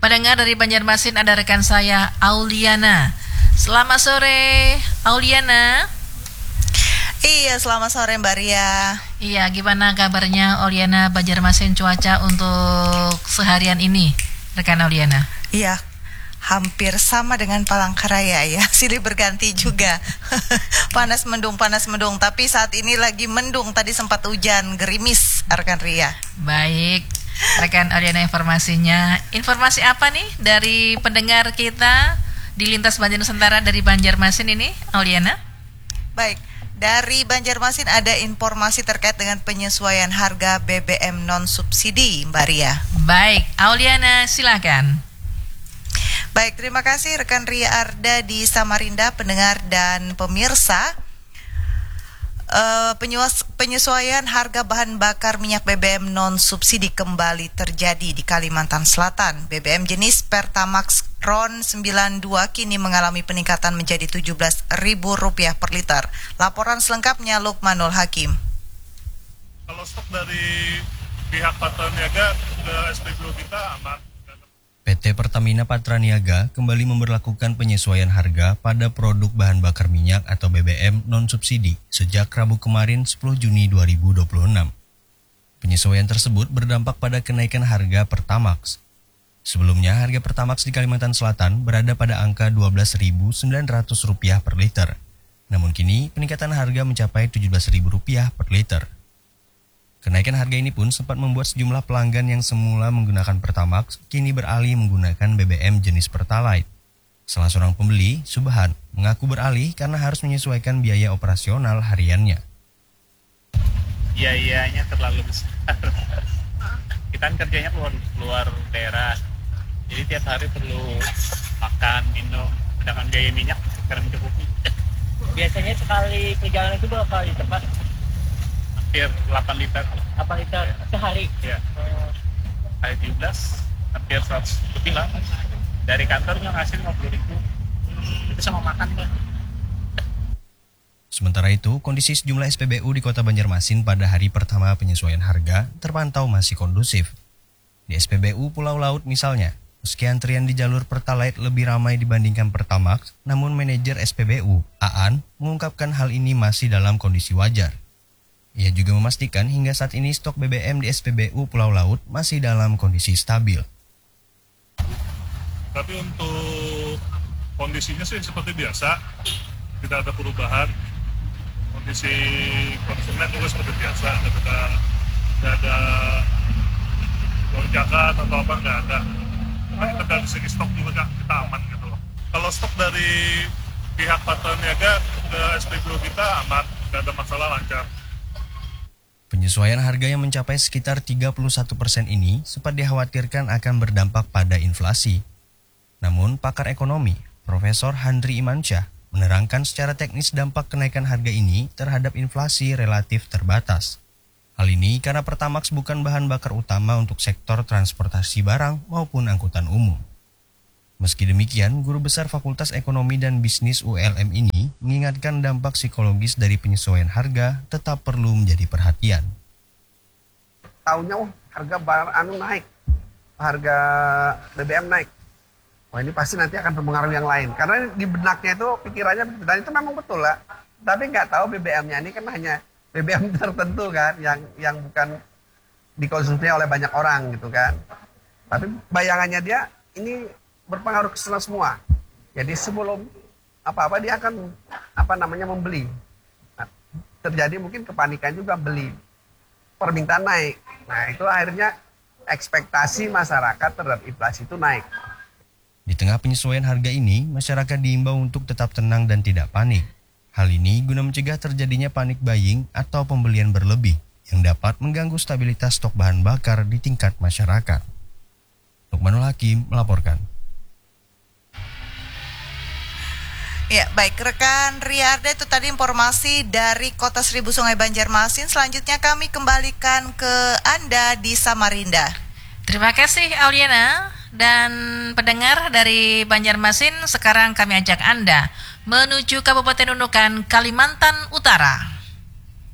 Pendengar dari Banjarmasin, ada rekan saya Auliana. Selamat sore Auliana. Iya, selamat sore Mbak Ria. Iya, gimana kabarnya Auliana, Banjarmasin, cuaca untuk seharian ini, rekan Auliana? Iya, hampir sama dengan Palangkaraya ya, silih berganti juga. panas mendung, tapi saat ini lagi mendung, tadi sempat hujan, gerimis rekan Ria. Baik, rekan Auliana, informasinya. Informasi apa nih dari pendengar kita di Lintas Banjar Nusantara dari Banjarmasin ini, Auliana? Baik, dari Banjarmasin ada informasi terkait dengan penyesuaian harga BBM non-subsidi, Mbak Ria. Baik, Auliana silakan. Baik, terima kasih rekan Ria Arda di Samarinda, pendengar dan pemirsa. Penyesuaian harga bahan bakar minyak BBM non-subsidi kembali terjadi di Kalimantan Selatan. BBM jenis Pertamax RON 92 kini mengalami peningkatan menjadi Rp17.000 per liter. Laporan selengkapnya Lukmanul Hakim. Kalau stok dari pihak Patraniaga ke SPBU kita aman. PT Pertamina Patraniaga kembali memberlakukan penyesuaian harga pada produk bahan bakar minyak atau BBM non-subsidi sejak Rabu kemarin 10 Juni 2026. Penyesuaian tersebut berdampak pada kenaikan harga Pertamax. Sebelumnya, harga Pertamax di Kalimantan Selatan berada pada angka Rp12.900 per liter. Namun kini peningkatan harga mencapai Rp17.000 per liter. Kenaikan harga ini pun sempat membuat sejumlah pelanggan yang semula menggunakan Pertamax kini beralih menggunakan BBM jenis Pertalite. Salah seorang pembeli, Subhan, mengaku beralih karena harus menyesuaikan biaya operasional hariannya. Biayanya terlalu besar. Kita kan kerjanya keluar daerah, jadi tiap hari perlu makan, minum, sedangkan biaya minyak sekarang cukup. Biasanya sekali perjalanan itu berapa liter, Pak? Hampir 8 liter. 8 liter sehari? Ya. Hari 17, hampir 100 lebih lah. Dari kantor nggak ngasih 50.000. Itu sama makan kan. Sementara itu, kondisi sejumlah SPBU di Kota Banjarmasin pada hari pertama penyesuaian harga terpantau masih kondusif. Di SPBU Pulau Laut misalnya, meski antrian di jalur Pertalite lebih ramai dibandingkan Pertamax, namun manajer SPBU, Aan, mengungkapkan hal ini masih dalam kondisi wajar. Ia juga memastikan hingga saat ini stok BBM di SPBU Pulau Laut masih dalam kondisi stabil. Tapi untuk kondisinya sih seperti biasa, tidak ada perubahan. Kondisi konsumen juga seperti biasa, tidak ada lonjakan atau apa, nggak ada. Nah, kita dari segi stok juga kita aman gitu loh. Kalau stok dari pihak Patraniaga ke SPBU kita aman, nggak ada masalah, lancar. Penyesuaian harga yang mencapai sekitar 31% ini sempat dikhawatirkan akan berdampak pada inflasi. Namun, pakar ekonomi, Profesor Handri Imansyah, menerangkan secara teknis dampak kenaikan harga ini terhadap inflasi relatif terbatas. Hal ini karena Pertamax bukan bahan bakar utama untuk sektor transportasi barang maupun angkutan umum. Meski demikian, Guru Besar Fakultas Ekonomi dan Bisnis ULM ini mengingatkan dampak psikologis dari penyesuaian harga tetap perlu menjadi perhatian. Tahunya harga barang naik, harga BBM naik. Wah, ini pasti nanti akan berpengaruh yang lain. Karena di benaknya itu pikirannya, dan itu memang betul lah. Tapi nggak tahu BBM-nya ini kan hanya BBM tertentu kan, yang bukan dikonsumsi oleh banyak orang gitu kan. Tapi bayangannya dia ini berpengaruh ke semua. Jadi sebelum apa-apa dia akan membeli. Nah, terjadi mungkin kepanikan juga beli. Permintaan naik. Nah, itu akhirnya ekspektasi masyarakat terhadap inflasi itu naik. Di tengah penyesuaian harga ini, masyarakat diimbau untuk tetap tenang dan tidak panik. Hal ini guna mencegah terjadinya panic buying atau pembelian berlebih yang dapat mengganggu stabilitas stok bahan bakar di tingkat masyarakat. Lukmanul Hakim melaporkan. Ya, baik rekan Riarda, itu tadi informasi dari Kota Seribu Sungai Banjarmasin. Selanjutnya kami kembalikan ke Anda di Samarinda. Terima kasih Auliana dan pendengar dari Banjarmasin. Sekarang kami ajak Anda menuju Kabupaten Nunukan, Kalimantan Utara.